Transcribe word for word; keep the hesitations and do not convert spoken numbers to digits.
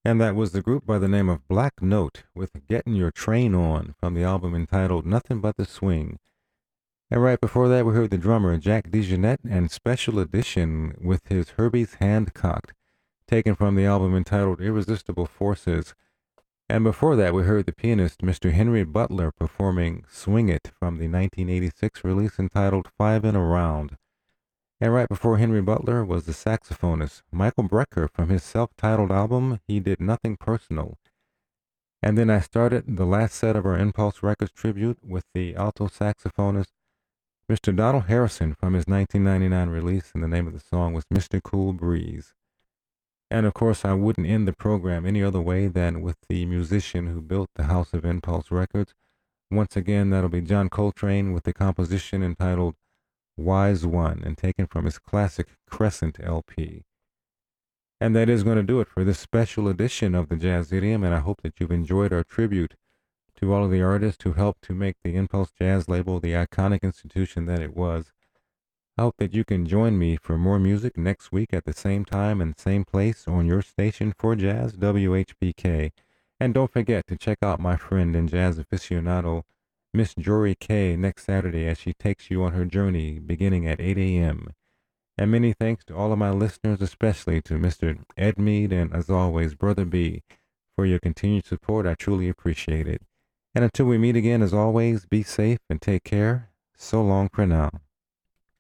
And that was the group by the name of Black Note with Getting Your Train On from the album entitled Nothing But the Swing. And right before that, we heard the drummer Jack DeJohnette and Special Edition with his Herbie's Hand Cocked, taken from the album entitled Irresistible Forces. And before that, we heard the pianist Mister Henry Butler performing Swing It from the nineteen eighty-six release entitled Five in a Round. And right before Henry Butler was the saxophonist Michael Brecker from his self-titled album He Did Nothing Personal. And then I started the last set of our Impulse Records tribute with the alto saxophonist Mister Donald Harrison from his nineteen ninety-nine release, and the name of the song was Mister Cool Breeze. And of course, I wouldn't end the program any other way than with the musician who built the House of Impulse Records. Once again, that'll be John Coltrane with the composition entitled Wise One, and taken from his classic Crescent L P. And that is going to do it for this special edition of the Jazz Idiom, and I hope that you've enjoyed our tribute to all of the artists who helped to make the Impulse Jazz label the iconic institution that it was. I hope that you can join me for more music next week at the same time and same place on your station for Jazz, W H P K. And don't forget to check out my friend and jazz aficionado, Miss Jory K, next Saturday as she takes you on her journey beginning at eight a.m. And many thanks to all of my listeners, especially to Mister Ed Mead and, as always, Brother B, for your continued support. I truly appreciate it. And until we meet again, as always, be safe and take care. So long for now.